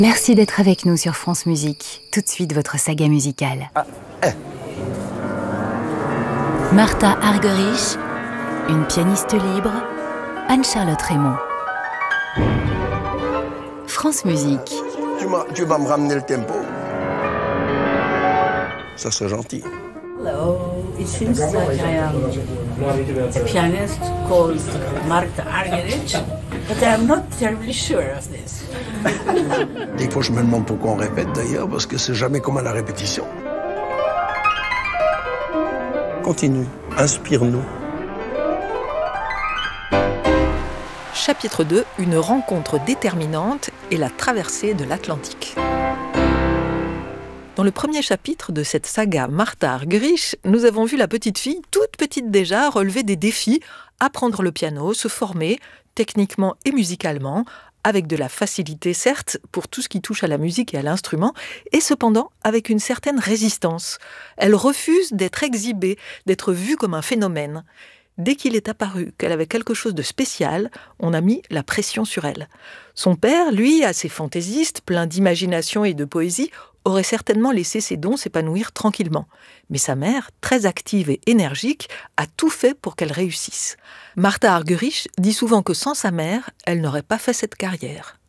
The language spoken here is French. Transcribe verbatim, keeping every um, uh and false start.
Merci d'être avec nous sur France Musique. Tout de suite, votre saga musicale. Ah, eh. Martha Argerich, une pianiste libre, Anne-Charlotte Raymond. France Musique. Tu, tu vas me ramener le tempo. Ça serait gentil. Hello, it seems that I am a pianist called Martha Argerich, but I'm not terribly sure of this. Des fois, je me demande pourquoi on répète d'ailleurs, parce que c'est jamais comme à la répétition. Continue, inspire-nous. Chapitre deux, une rencontre déterminante et la traversée de l'Atlantique. Dans le premier chapitre de cette saga Martha Argerich, nous avons vu la petite fille, toute petite déjà, relever des défis, apprendre le piano, se former, techniquement et musicalement, avec de la facilité certes pour tout ce qui touche à la musique et à l'instrument, et cependant avec une certaine résistance. Elle refuse d'être exhibée, d'être vue comme un phénomène. Dès qu'il est apparu qu'elle avait quelque chose de spécial, on a mis la pression sur elle. Son père, lui, assez fantaisiste, plein d'imagination et de poésie, aurait certainement laissé ses dons s'épanouir tranquillement. Mais sa mère, très active et énergique, a tout fait pour qu'elle réussisse. Martha Argerich dit souvent que sans sa mère, elle n'aurait pas fait cette carrière.